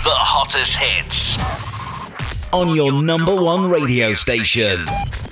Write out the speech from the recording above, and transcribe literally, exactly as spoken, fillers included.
the hottest hits on your number one radio station.